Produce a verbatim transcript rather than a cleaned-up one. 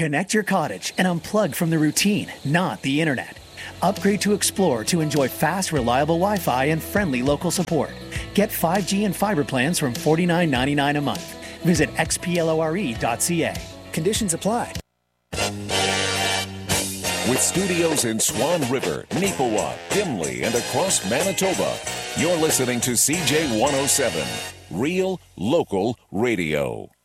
Connect your cottage and unplug from the routine, not the internet. Upgrade to Explore to enjoy fast, reliable Wi-Fi and friendly local support. Get five G and fiber plans from forty-nine ninety-nine a month. Visit x p lore dot c a. Conditions apply. With studios in Swan River, Neepawa, Gimli, and across Manitoba, you're listening to C J one oh seven, Real Local Radio.